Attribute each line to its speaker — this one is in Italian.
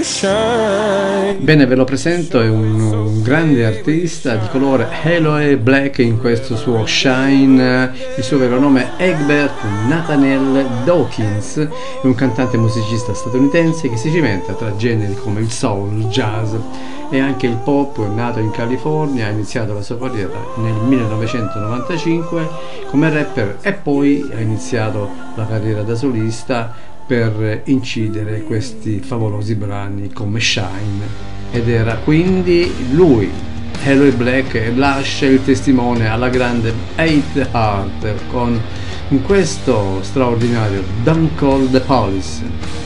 Speaker 1: shine.
Speaker 2: Bene, ve lo presento, è un grande artista di colore, Eloy Black, in questo suo Shine. Il suo vero nome è Egbert Nathaniel Dawkins, è un cantante e musicista statunitense che si cimenta tra generi come il soul, il jazz e anche il pop. Nato in California, ha iniziato la sua carriera nel 1995 come rapper e poi ha iniziato la carriera da solista per incidere questi favolosi brani come Shine. Ed era quindi lui, Eloy Black, che lascia il testimone alla grande Hate Heart con questo straordinario Don't Call the Police.